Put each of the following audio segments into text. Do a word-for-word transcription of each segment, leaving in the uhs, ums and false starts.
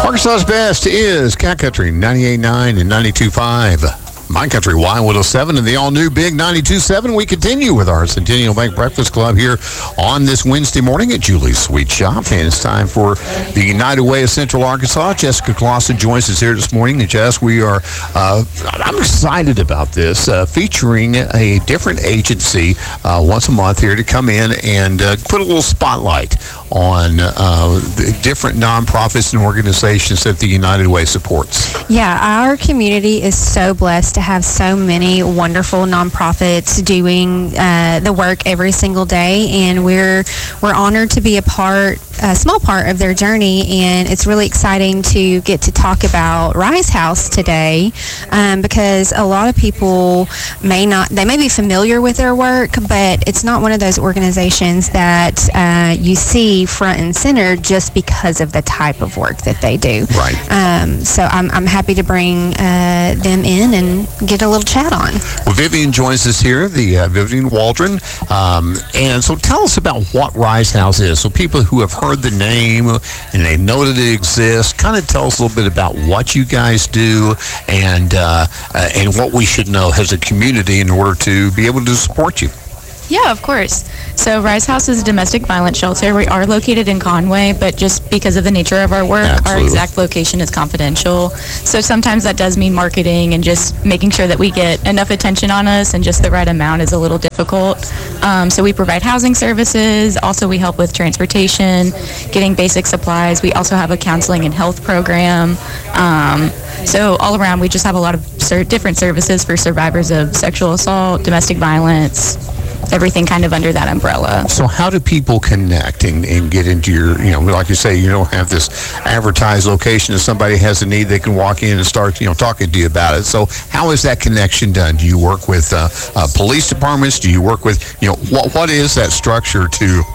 Arkansas's best is Cat Country ninety-eight point nine and ninety-two point five. My Country Y one oh seven and the all-new Big ninety-two point seven. We continue with our Centennial Bank Breakfast Club here on this Wednesday morning at Julie's Sweet Shop. And it's time for the United Way of Central Arkansas. Jessica Clausen joins us here this morning. And Jess, we are, uh, I'm excited about this, uh, featuring a different agency uh, once a month here to come in and uh, put a little spotlight on uh, the different nonprofits and organizations that the United Way supports. Yeah, our community is so blessed to have so many wonderful nonprofits doing uh, the work every single day, and we're we're honored to be a part, a small part of their journey. And it's really exciting to get to talk about Rise House today, um, because a lot of people may not, they may be familiar with their work, but it's not one of those organizations that uh, you see front and center just because of the type of work that they do. Right. Um, so I'm, I'm happy to bring uh, them in and get a little chat on. Well, Vivian joins us here, the uh, Vivian Waldron. Um, and so tell us about what Rise House is. So people who have heard the name and they know that it exists, kind of tell us a little bit about what you guys do and, uh, uh, and what we should know as a community in order to be able to support you. Yeah, of course. So Rise House is a domestic violence shelter. We are located in Conway, but just because of the nature of our work, Absolutely. our exact location is confidential. So sometimes that does mean marketing and just making sure that we get enough attention on us, and just the right amount is a little difficult. Um, so we provide housing services. Also, we help with transportation, getting basic supplies. We also have a counseling and health program. Um, so all around, we just have a lot of ser- different services for survivors of sexual assault, domestic violence, everything kind of under that umbrella. So how do people connect and, and get into your, you know, like you say, you don't have this advertised location. If somebody has a need, they can walk in and start, you know, talking to you about it. So how is that connection done? Do you work with uh, uh, police departments? Do you work with, you know, what what is that structure to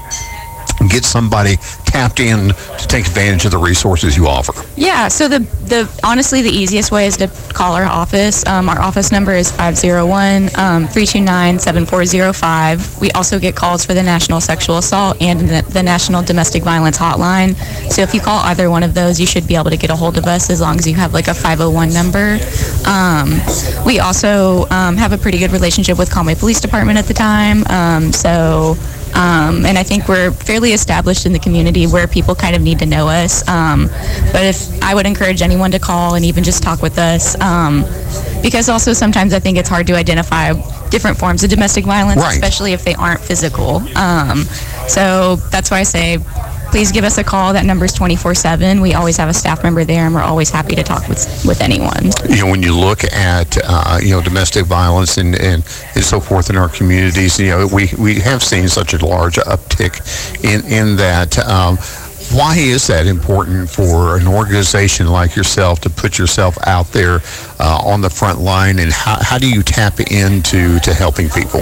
get somebody tapped in to take advantage of the resources you offer? Yeah, so the, the honestly, the easiest way is to call our office. Um, our office number is five oh one, three two nine, seven four oh five. We also get calls for the National Sexual Assault and the, the National Domestic Violence Hotline. So if you call either one of those, you should be able to get a hold of us as long as you have like a five oh one number. Um, we also um, have a pretty good relationship with Conway Police Department at the time. Um, so... Um, and I think we're fairly established in the community where people kind of need to know us. Um, but if I would encourage anyone to call and even just talk with us, um, because also sometimes I think it's hard to identify different forms of domestic violence, right, especially if they aren't physical. Um, so that's why I say, please give us a call. That number is twenty-four seven. We always have a staff member there, and we're always happy to talk with with anyone. You know, when you look at, uh, you know, domestic violence and, and, and so forth in our communities, you know, we, we have seen such a large uptick in, in that. Um, why is that important for an organization like yourself to put yourself out there uh, on the front line, and how, how do you tap into to helping people?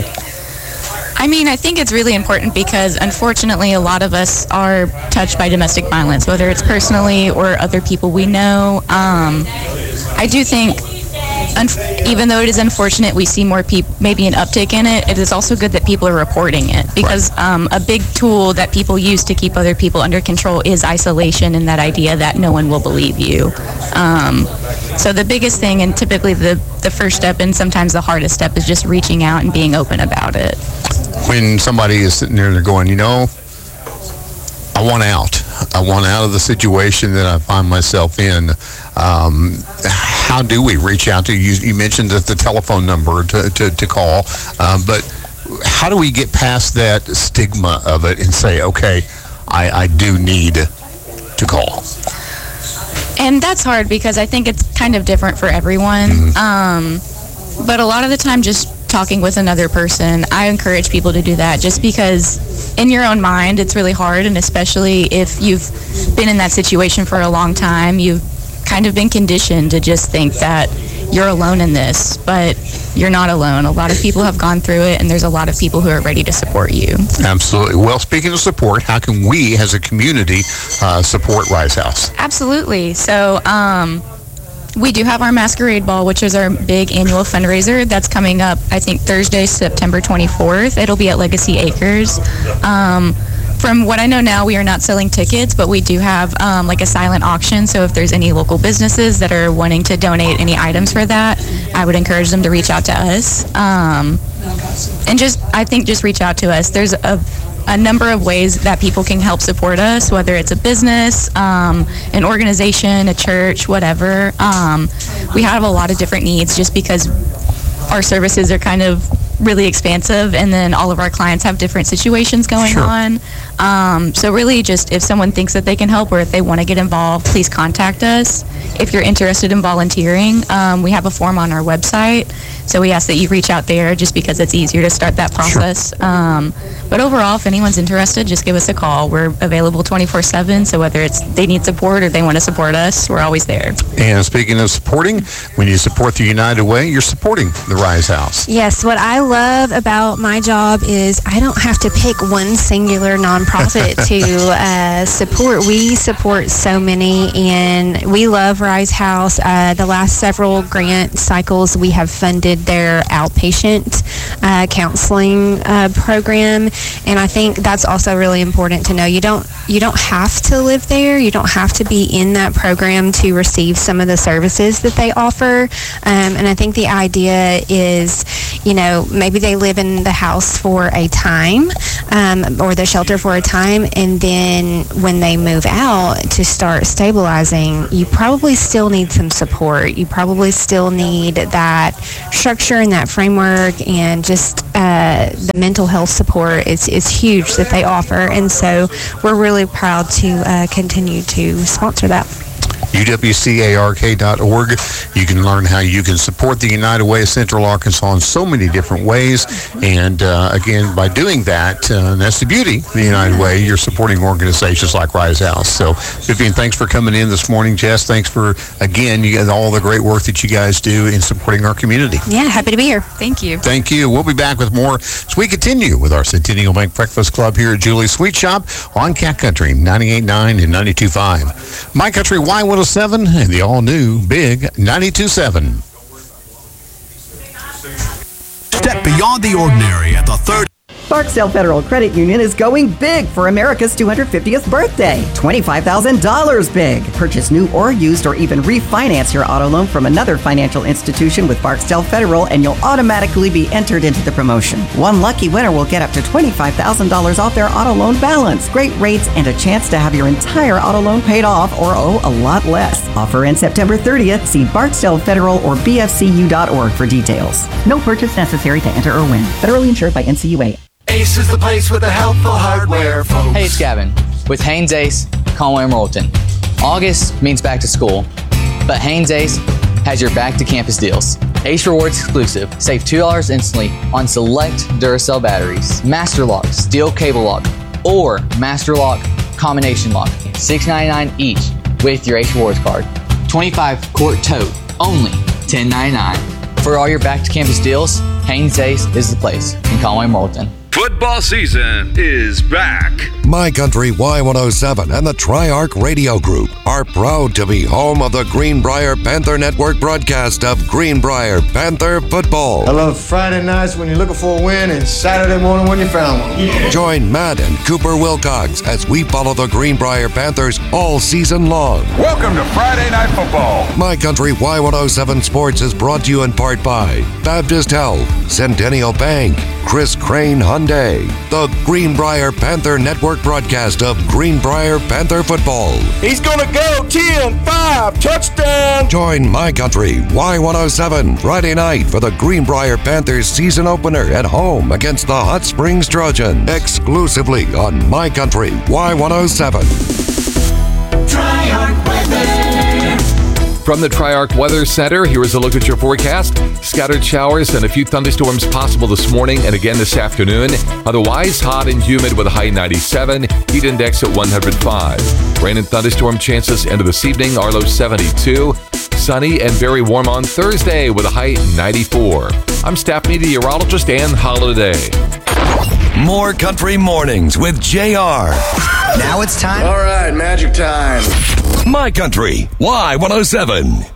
I mean, I think it's really important because, unfortunately, a lot of us are touched by domestic violence, whether it's personally or other people we know. Um, I do think, un- even though it is unfortunate, we see more people, maybe an uptick in it, it is also good that people are reporting it, because um, a big tool that people use to keep other people under control is isolation, and that idea that no one will believe you. Um, so the biggest thing, and typically the, the first step and sometimes the hardest step, is just reaching out and being open about it. When somebody is sitting there and they're going, you know, I want out. I want out of the situation that I find myself in. Um, how do we reach out to you? You mentioned that the telephone number to, to, to call, um, but how do we get past that stigma of it and say, okay, I, I do need to call? And that's hard because I think it's kind of different for everyone. Mm-hmm. Um, but a lot of the time, just talking with another person, I encourage people to do that, just because in your own mind it's really hard, and especially if you've been in that situation for a long time, you've kind of been conditioned to just think that you're alone in this, but you're not alone. A lot of people have gone through it, and there's a lot of people who are ready to support you. Absolutely. Well, speaking of support, how can we as a community uh, support Rise House? Absolutely. So um we do have our Masquerade Ball, which is our big annual fundraiser that's coming up, I think, Thursday, September twenty-fourth. It'll be at Legacy Acres. Um, from what I know now, we are not selling tickets, but we do have um, like a silent auction. So if there's any local businesses that are wanting to donate any items for that, I would encourage them to reach out to us. Um, and just, I think just reach out to us. There's a a number of ways that people can help support us, whether it's a business, um, an organization, a church, whatever. Um, we have a lot of different needs just because our services are kind of really expansive, and then all of our clients have different situations going Sure. on. Um, so really just if someone thinks that they can help or if they want to get involved, please contact us. If you're interested in volunteering, um, we have a form on our website. So we ask that you reach out there just because it's easier to start that process. Sure. Um, but overall, if anyone's interested, just give us a call. We're available twenty-four seven, so whether it's they need support or they want to support us, we're always there. And speaking of supporting, when you support the United Way, you're supporting the Rise House. Yes, what I love about my job is I don't have to pick one singular nonprofit to uh, support. We support so many, and we love Rise House. Uh, the last several grant cycles, we have funded their outpatient uh, counseling uh, program, and I think that's also really important to know. You don't you don't have to live there. You don't have to be in that program to receive some of the services that they offer. Um, and I think the idea is, you know, maybe they live in the house for a time um, or the shelter for a time, and then when they move out to start stabilizing, you probably still need some support. You probably still need that structure and that framework, and just uh, the mental health support is, is huge that they offer. And so we're really proud to uh, continue to sponsor that. U W C A R K dot org. You can learn how you can support the United Way of Central Arkansas in so many different ways. And uh, again, by doing that, uh, and that's the beauty of the United Way, you're supporting organizations like Rise House. So, Vivian, thanks for coming in this morning. Jess, thanks for, again, you guys, all the great work that you guys do in supporting our community. Yeah, happy to be here. Thank you. Thank you. We'll be back with more as we continue with our Centennial Bank Breakfast Club here at Julie's Sweet Shop on Cat Country ninety-eight point nine and ninety-two point five. My Country Y one oh seven and the all-new Big ninety-two point seven. Step beyond the ordinary at the third. Barksdale Federal Credit Union is going big for America's two hundred fiftieth birthday. twenty-five thousand dollars big. Purchase new or used or even refinance your auto loan from another financial institution with Barksdale Federal, and you'll automatically be entered into the promotion. One lucky winner will get up to twenty-five thousand dollars off their auto loan balance. Great rates and a chance to have your entire auto loan paid off or owe a lot less. Offer ends September thirtieth. See Barksdale Federal or B F C U dot org for details. No purchase necessary to enter or win. Federally insured by N C U A. Ace is the place with the helpful hardware, folks. Hey, it's Gavin with Haynes Ace, Conway and Royalton. August means back to school, but Haynes Ace has your back to campus deals. Ace Rewards exclusive. Save two dollars instantly on select Duracell batteries, Master Lock, steel cable lock, or Master Lock combination lock. six ninety-nine each with your Ace Rewards card. twenty-five quart tote, only ten ninety-nine. For all your back to campus deals, Haynes Ace is the place in Conway and Royalton. Football season is back. My Country Y one oh seven and the Tri-Arc Radio Group are proud to be home of the Greenbrier Panther Network broadcast of Greenbrier Panther Football. I love Friday nights when you're looking for a win and Saturday morning when you found one. Yeah. Join Matt and Cooper Wilcox as we follow the Greenbrier Panthers all season long. Welcome to Friday Night Football. My Country Y one oh seven Sports is brought to you in part by Baptist Health, Centennial Bank, Chris Crane Hyundai, the Greenbrier Panther Network broadcast of Greenbrier Panther Football. He's gonna go ten five, touchdown! Join My Country Y one oh seven Friday night for the Greenbrier Panthers season opener at home against the Hot Springs Trojans, exclusively on My Country Y one oh seven. Tri-Arc Weather. From the Tri-Arc Weather Center, here is a look at your forecast. Scattered showers and a few thunderstorms possible this morning and again this afternoon. Otherwise, hot and humid with a high ninety-seven, heat index at one hundred five. Rain and thunderstorm chances into this evening, our low seventy-two. Sunny and very warm on Thursday with a high ninety-four. I'm staff meteorologist Ann Holiday. More Country Mornings with J R. Now it's time. All right, magic time. My Country Y one oh seven.